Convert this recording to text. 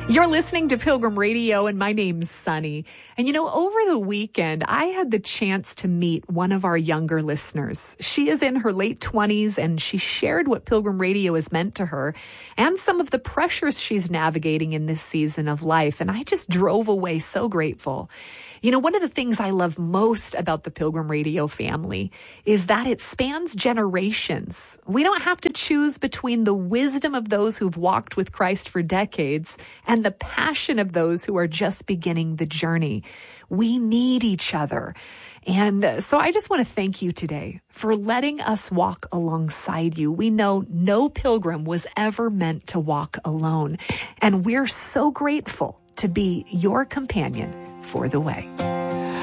You're listening to Pilgrim Radio, and my name's Sunny. And over the weekend, I had the chance to meet one of our younger listeners. She is in her late 20s, and she shared what Pilgrim Radio has meant to her and some of the pressures she's navigating in this season of life. And I just drove away so grateful. One of the things I love most about the Pilgrim Radio family is that it spans generations. We don't have to choose between the wisdom of those who've walked with Christ for decades and the passion of those who are just beginning the journey. We need each other. And so I just want to thank you today for letting us walk alongside you. We know no pilgrim was ever meant to walk alone. And we're so grateful to be your companion for the way.